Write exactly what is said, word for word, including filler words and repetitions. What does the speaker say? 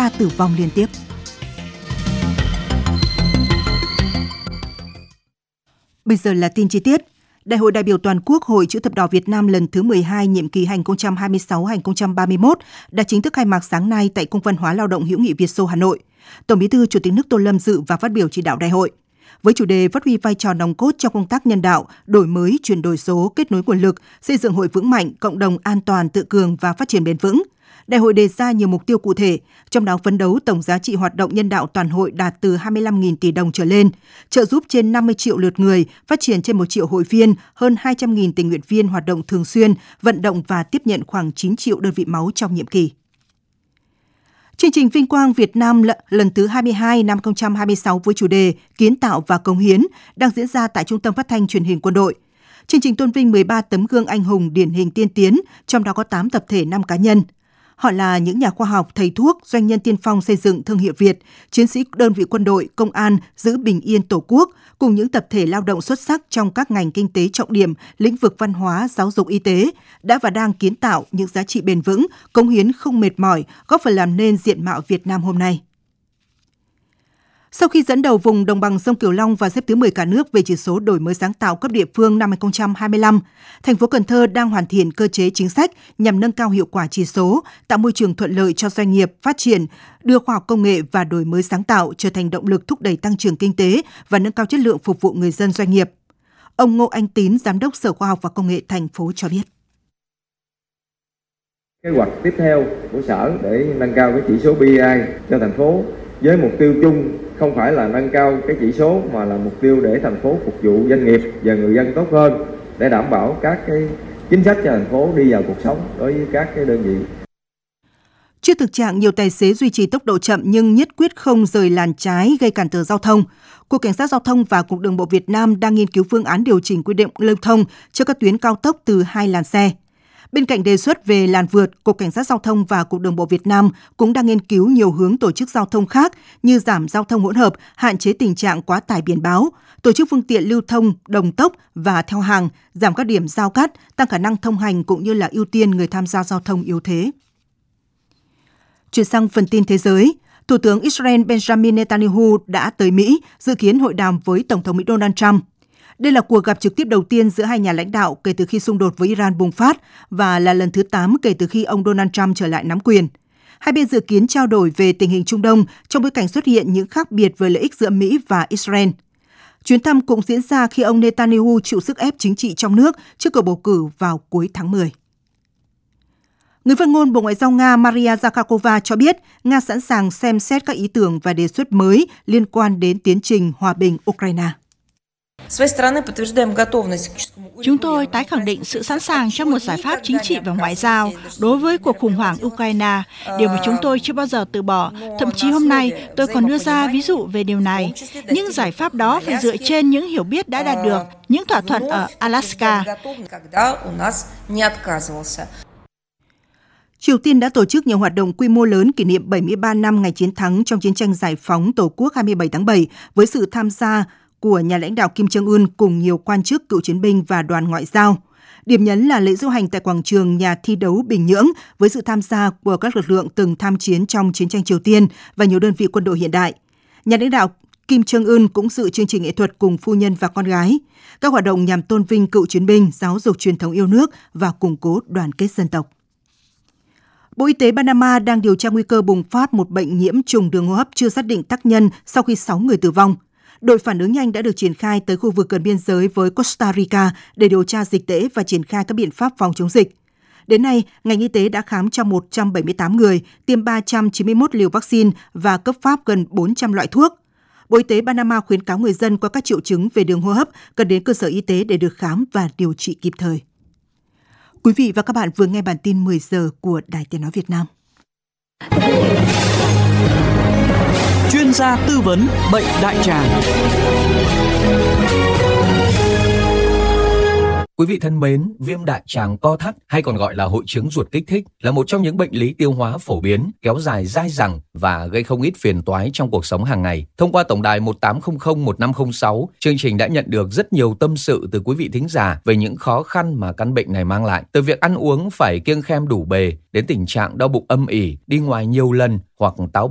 ca tử vong liên tiếp. Bây giờ là tin chi tiết. Đại hội đại biểu toàn quốc Hội Chữ thập đỏ Việt Nam lần thứ mười hai nhiệm kỳ hai nghìn không trăm hai mươi sáu đến hai nghìn không trăm ba mươi mốt đã chính thức khai mạc sáng nay tại Cung văn hóa lao động hữu nghị Việt Xô Hà Nội. Tổng Bí thư Chủ tịch nước Tô Lâm dự và phát biểu chỉ đạo đại hội. Với chủ đề phát huy vai trò nòng cốt trong công tác nhân đạo, đổi mới, chuyển đổi số, kết nối nguồn lực, xây dựng hội vững mạnh, cộng đồng an toàn, tự cường và phát triển bền vững. Đại hội đề ra nhiều mục tiêu cụ thể, trong đó phấn đấu tổng giá trị hoạt động nhân đạo toàn hội đạt từ hai mươi lăm nghìn tỷ đồng trở lên, trợ giúp trên năm mươi triệu lượt người, phát triển trên một triệu hội viên, hơn hai trăm nghìn tình nguyện viên hoạt động thường xuyên, vận động và tiếp nhận khoảng chín triệu đơn vị máu trong nhiệm kỳ. Chương trình Vinh quang Việt Nam lần thứ hai mươi hai năm hai nghìn không trăm hai mươi sáu với chủ đề Kiến tạo và cống hiến đang diễn ra tại Trung tâm Phát thanh Truyền hình Quân đội. Chương trình tôn vinh mười ba tấm gương anh hùng điển hình tiên tiến, trong đó có tám tập thể, năm cá nhân. Họ là những nhà khoa học, thầy thuốc, doanh nhân tiên phong xây dựng thương hiệu Việt, chiến sĩ đơn vị quân đội, công an, giữ bình yên Tổ quốc, cùng những tập thể lao động xuất sắc trong các ngành kinh tế trọng điểm, lĩnh vực văn hóa, giáo dục, y tế, đã và đang kiến tạo những giá trị bền vững, cống hiến không mệt mỏi, góp phần làm nên diện mạo Việt Nam hôm nay. Sau khi dẫn đầu vùng đồng bằng sông Cửu Long và xếp thứ mười cả nước về chỉ số đổi mới sáng tạo cấp địa phương năm hai nghìn không trăm hai mươi lăm, thành phố Cần Thơ đang hoàn thiện cơ chế chính sách nhằm nâng cao hiệu quả chỉ số, tạo môi trường thuận lợi cho doanh nghiệp phát triển, đưa khoa học công nghệ và đổi mới sáng tạo trở thành động lực thúc đẩy tăng trưởng kinh tế và nâng cao chất lượng phục vụ người dân doanh nghiệp. Ông Ngô Anh Tín, Giám đốc Sở Khoa học và Công nghệ thành phố cho biết. Kế hoạch tiếp theo của Sở để nâng cao cái chỉ số pê e i cho thành phố với mục tiêu chung không phải là nâng cao cái chỉ số mà là mục tiêu để thành phố phục vụ doanh nghiệp và người dân tốt hơn, để đảm bảo các cái chính sách cho thành phố đi vào cuộc sống đối với các cái đơn vị. Trước thực trạng nhiều tài xế duy trì tốc độ chậm nhưng nhất quyết không rời làn trái gây cản trở giao thông, Cục Cảnh sát Giao thông và Cục Đường bộ Việt Nam đang nghiên cứu phương án điều chỉnh quy định lưu thông cho các tuyến cao tốc từ hai làn xe. Bên cạnh đề xuất về làn vượt, Cục Cảnh sát Giao thông và Cục Đường bộ Việt Nam cũng đang nghiên cứu nhiều hướng tổ chức giao thông khác như giảm giao thông hỗn hợp, hạn chế tình trạng quá tải biển báo, tổ chức phương tiện lưu thông đồng tốc và theo hàng, giảm các điểm giao cắt, tăng khả năng thông hành cũng như là ưu tiên người tham gia giao thông yếu thế. Chuyển sang phần tin thế giới, Thủ tướng Israel Benjamin Netanyahu đã tới Mỹ dự kiến hội đàm với Tổng thống Mỹ Donald Trump. Đây là cuộc gặp trực tiếp đầu tiên giữa hai nhà lãnh đạo kể từ khi xung đột với Iran bùng phát và là lần thứ tám kể từ khi ông Donald Trump trở lại nắm quyền. Hai bên dự kiến trao đổi về tình hình Trung Đông trong bối cảnh xuất hiện những khác biệt về lợi ích giữa Mỹ và Israel. Chuyến thăm cũng diễn ra khi ông Netanyahu chịu sức ép chính trị trong nước trước cuộc bầu cử vào cuối tháng mười. Người phát ngôn Bộ Ngoại giao Nga Maria Zakharova cho biết Nga sẵn sàng xem xét các ý tưởng và đề xuất mới liên quan đến tiến trình hòa bình Ukraine. Chúng tôi tái khẳng định sự sẵn sàng cho một giải pháp chính trị và ngoại giao đối với cuộc khủng hoảng Ukraine, điều mà chúng tôi chưa bao giờ từ bỏ. Thậm chí hôm nay tôi còn đưa ra ví dụ về điều này. Những giải pháp đó phải dựa trên những hiểu biết đã đạt được, những thỏa thuận ở Alaska. Triều Tiên đã tổ chức nhiều hoạt động quy mô lớn kỷ niệm bảy mươi ba năm ngày chiến thắng trong chiến tranh giải phóng Tổ quốc hai mươi bảy tháng bảy với sự tham gia của nhà lãnh đạo Kim Jong-un cùng nhiều quan chức, cựu chiến binh và đoàn ngoại giao. Điểm nhấn là lễ diễu hành tại quảng trường nhà thi đấu Bình Nhưỡng với sự tham gia của các lực lượng từng tham chiến trong chiến tranh Triều Tiên và nhiều đơn vị quân đội hiện đại. Nhà lãnh đạo Kim Jong-un cũng dự chương trình nghệ thuật cùng phu nhân và con gái. Các hoạt động nhằm tôn vinh cựu chiến binh, giáo dục truyền thống yêu nước và củng cố đoàn kết dân tộc. Bộ Y tế Panama đang điều tra nguy cơ bùng phát một bệnh nhiễm trùng đường hô hấp chưa xác định tác nhân sau khi sáu người tử vong. Đội phản ứng nhanh đã được triển khai tới khu vực gần biên giới với Costa Rica để điều tra dịch tễ và triển khai các biện pháp phòng chống dịch. Đến nay, ngành y tế đã khám cho một trăm bảy mươi tám người, tiêm ba trăm chín mươi mốt liều vaccine và cấp phát gần bốn trăm loại thuốc. Bộ Y tế Panama khuyến cáo người dân có các triệu chứng về đường hô hấp cần đến cơ sở y tế để được khám và điều trị kịp thời. Quý vị và các bạn vừa nghe bản tin mười giờ của Đài Tiếng nói Việt Nam. Chuyên gia tư vấn bệnh đại tràng. Quý vị thân mến, viêm đại tràng co thắt hay còn gọi là hội chứng ruột kích thích là một trong những bệnh lý tiêu hóa phổ biến, kéo dài dai dẳng và gây không ít phiền toái trong cuộc sống hàng ngày. Thông qua tổng đài một tám không không một năm không sáu, chương trình đã nhận được rất nhiều tâm sự từ quý vị thính giả về những khó khăn mà căn bệnh này mang lại. Từ việc ăn uống phải kiêng khem đủ bề đến tình trạng đau bụng âm ỉ, đi ngoài nhiều lần hoặc táo